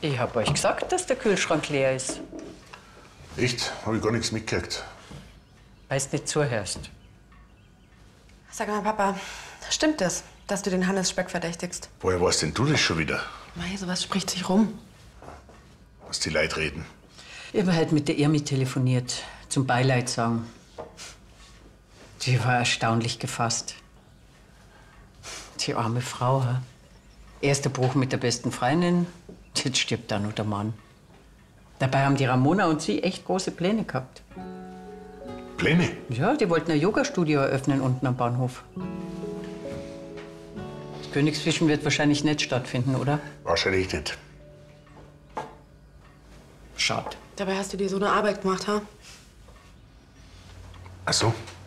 Ich hab euch gesagt, dass der Kühlschrank leer ist. Echt? Habe ich gar nichts mitgekriegt. Weil du nicht zuhörst. Sag mal, Papa, stimmt das, dass du den Hannes Speck verdächtigst? Woher weißt denn du das schon wieder? Mei, sowas spricht sich rum. Was die Leute reden. Ich habe halt mit der Irmi telefoniert, zum Beileid sagen. Die war erstaunlich gefasst. Die arme Frau, ha? Erster Bruch mit der besten Freundin, jetzt stirbt dann nur der Mann. Dabei haben die Ramona und sie echt große Pläne gehabt. Pläne? Ja, die wollten ein Yoga-Studio eröffnen unten am Bahnhof. Das Königsfischen wird wahrscheinlich nicht stattfinden, oder? Wahrscheinlich nicht. Schade. Dabei hast du dir so eine Arbeit gemacht, ha? Ach so.